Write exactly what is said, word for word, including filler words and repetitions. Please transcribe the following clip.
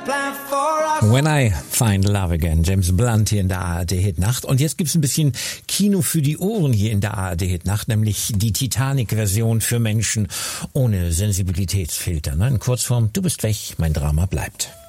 When I Find Love Again, James Blunt hier in der A R D-Hitnacht. Und jetzt gibt's ein bisschen Kino für die Ohren hier in der A R D-Hitnacht, nämlich die Titanic-Version für Menschen ohne Sensibilitätsfilter. In Kurzform, du bist weg, mein Drama bleibt.